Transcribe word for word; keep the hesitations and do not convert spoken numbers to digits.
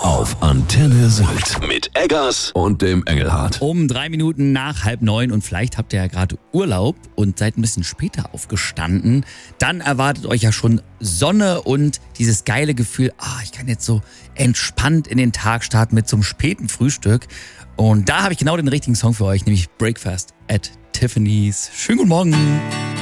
auf Antenne Sylt mit Eggers und dem Engelhardt. Um drei Minuten nach halb neun und vielleicht habt ihr ja gerade Urlaub und seid ein bisschen später aufgestanden. Dann erwartet euch ja schon Sonne und dieses geile Gefühl, ah, ich kann jetzt so entspannt in den Tag starten mit so einem späten Frühstück. Und da habe ich genau den richtigen Song für euch, nämlich Breakfast at Tiffany's. Schönen guten Morgen.